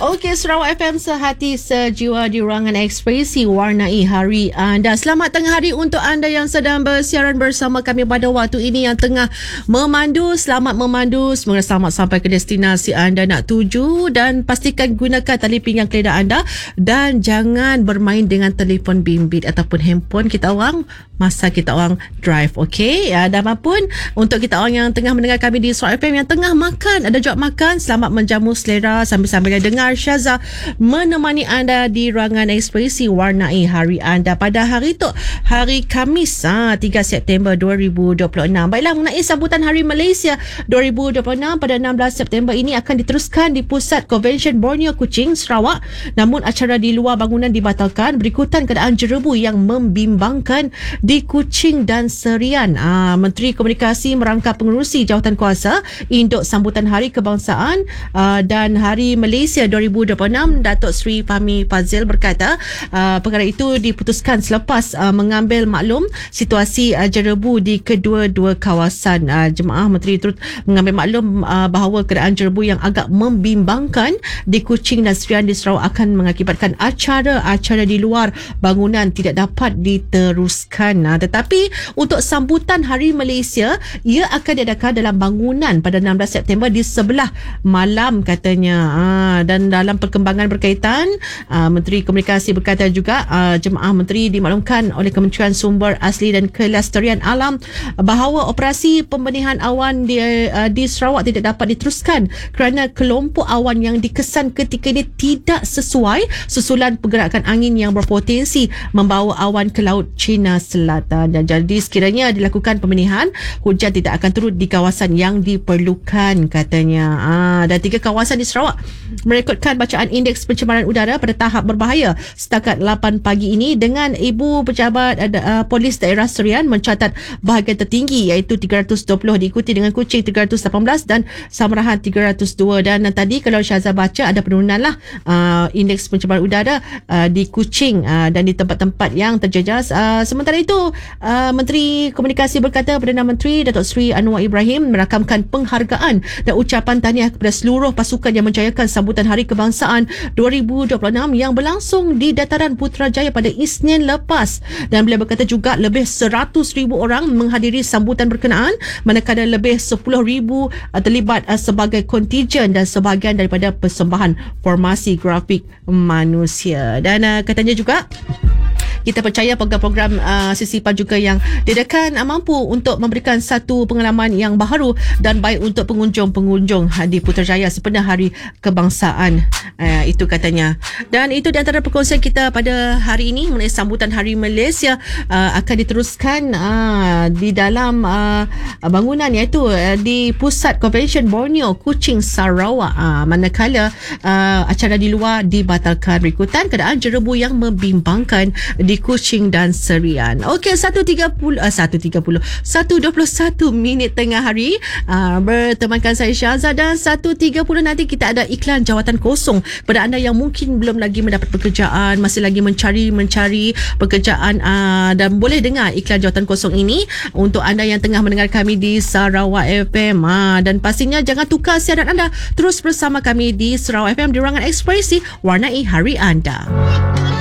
Okey, Sarawak FM sehati sejiwa di ruangan ekspresi warnai hari anda. Selamat tengah hari untuk anda yang sedang bersiaran bersama kami pada waktu ini, yang tengah memandu. Selamat memandu, semoga selamat sampai ke destinasi anda nak tuju, dan pastikan gunakan tali pinggang keledar anda dan jangan bermain dengan telefon bimbit ataupun handphone kita orang masa kita orang drive. Okey, dan apapun untuk kita orang yang tengah mendengar kami di Sarawak FM, yang tengah makan, ada jawab makan, selamat menjamu selera sambil-sambil dengar Syaza menemani anda di ruangan ekspresi warnai hari anda pada hari tu, hari Khamis 3 September 2026. Baiklah, mengenai sambutan Hari Malaysia 2026 pada 16 September ini akan diteruskan di Pusat Convention Borneo Kuching, Sarawak. Namun acara di luar bangunan dibatalkan berikutan keadaan jerebu yang membimbangkan di Kuching dan Serian. Menteri Komunikasi merangkap pengerusi jawatan kuasa induk sambutan Hari Kebangsaan dan Hari Malaysia 2026, Datuk Seri Fahmi Fadzil berkata perkara itu diputuskan selepas mengambil maklum situasi jerebu di kedua-dua kawasan. Jemaah Menteri turut mengambil maklum bahawa keadaan jerebu yang agak membimbangkan di Kuching dan Serian di Sarawak akan mengakibatkan acara-acara di luar bangunan tidak dapat diteruskan. Tetapi untuk sambutan Hari Malaysia, ia akan diadakan dalam bangunan pada 16 September di sebelah malam katanya. Dan dalam perkembangan berkaitan, Menteri Komunikasi berkata juga jemaah menteri dimaklumkan oleh Kementerian Sumber Asli dan Kelestarian Alam bahawa operasi pembenihan awan di Sarawak tidak dapat diteruskan kerana kelompok awan yang dikesan ketika ini tidak sesuai susulan pergerakan angin yang berpotensi membawa awan ke Laut Cina Selatan. Dan jadi sekiranya dilakukan pembenihan, hujan tidak akan turun di kawasan yang diperlukan katanya. Dan 3 kawasan di Sarawak merekodkan bacaan indeks pencemaran udara pada tahap berbahaya setakat 8 pagi ini, dengan Ibu Pejabat Polis Daerah Serian mencatat bahagian tertinggi iaitu 320, diikuti dengan Kuching 318 dan Samarahan 302. Dan tadi kalau Syaza baca ada penurunan lah indeks pencemaran udara di Kuching dan di tempat-tempat yang terjejas. Sementara itu Menteri Komunikasi berkata Perdana Menteri Datuk Seri Anwar Ibrahim merakamkan penghargaan dan ucapan tahniah kepada seluruh pasukan yang menjayakan sambutan Hari Kebangsaan 2026 yang berlangsung di Dataran Putrajaya pada Isnin lepas. Dan beliau berkata juga lebih 100,000 orang menghadiri sambutan berkenaan, manakala lebih 10,000 terlibat sebagai kontijen dan sebahagian daripada persembahan formasi grafik manusia. Dan katanya juga kita percaya program-program sisipan juga yang diadakan mampu untuk memberikan satu pengalaman yang baharu dan baik untuk pengunjung-pengunjung di Putrajaya sepenuh Hari Kebangsaan. Itu katanya. Dan itu di antara perkongsian kita pada hari ini mengenai sambutan Hari Malaysia. Akan diteruskan di dalam bangunan iaitu di Pusat Convention Borneo Kuching, Sarawak. Manakala acara di luar dibatalkan berikutan keadaan jerebu yang membimbangkan di Kuching dan Serian. Okey, 1.21 minit tengah hari bertemankan saya Syaza, dan 1.30 nanti kita ada iklan jawatan kosong pada anda yang mungkin belum lagi mendapat pekerjaan, masih lagi mencari pekerjaan, dan boleh dengar iklan jawatan kosong ini untuk anda yang tengah mendengar kami di Sarawak FM. Dan pastinya jangan tukar siaran anda, terus bersama kami di Sarawak FM di ruangan ekspresi warnai hari anda.